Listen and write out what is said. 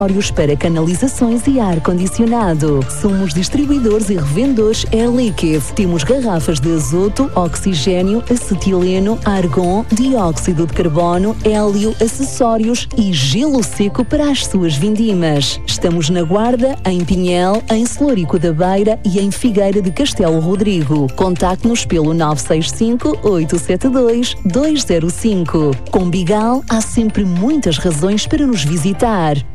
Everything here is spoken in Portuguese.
para canalizações e ar-condicionado. Somos distribuidores e revendedores Liquid. Temos garrafas de azoto, oxigênio, acetileno, argon, dióxido de carbono, hélio, acessórios e gelo seco para as suas vindimas. Estamos na Guarda, em Pinhel, em Celurico da Beira e em Figueira de Castelo Rodrigo. Contacte-nos pelo 965-872-205. Com Bigal há sempre muitas razões para nos visitar.